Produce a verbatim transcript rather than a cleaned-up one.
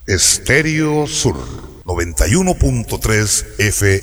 Estéreo Sur noventa y uno punto tres F